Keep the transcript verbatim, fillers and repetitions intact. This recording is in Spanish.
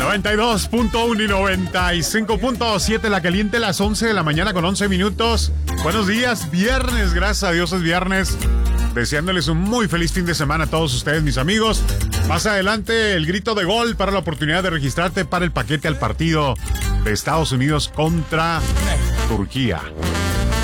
noventa y dos punto uno y noventa y cinco punto siete, La Caliente, las once de la mañana con once minutos. Buenos días, viernes, gracias a Dios es viernes. Deseándoles un muy feliz fin de semana a todos ustedes, mis amigos. Más adelante, el grito de gol para la oportunidad de registrarte para el paquete al partido de Estados Unidos contra Turquía.